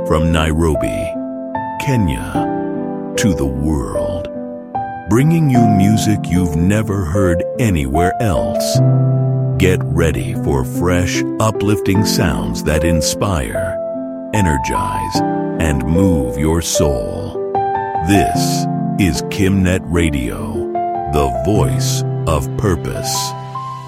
From Nairobi, Kenya, to the world, bringing you music you've never heard anywhere else. Get ready for fresh, uplifting sounds that inspire, energize, and move your soul. This is KimNet Radio, the voice of purpose.